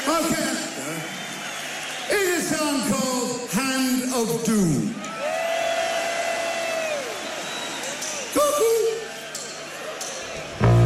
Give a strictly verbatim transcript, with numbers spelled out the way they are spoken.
Okay. Here's a song called Hand of Doom. Cuckoo!